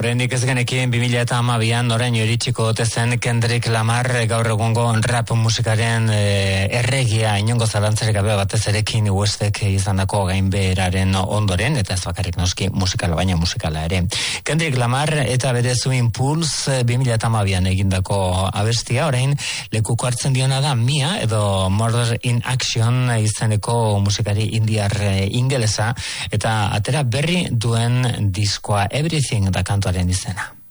Oraindik ez genekien 2012an orain iritsiko ote zen Kendrick Lamar gaur egungo rap musikaren erregia inongo zalantzarik gabe batez ere Kanye Westek izandako gainbeheraren ondoren, eta ez bakarrik noski musikala, baina musikala ere. Kendrick Lamar eta bere Swing Pulse 2012an egindako abestia orain lekuko hartzen diona da Mia edo Murder in Action izeneko musikari indiar ingelesa, eta atera berri duen diskoa Everything da kantuaren izena.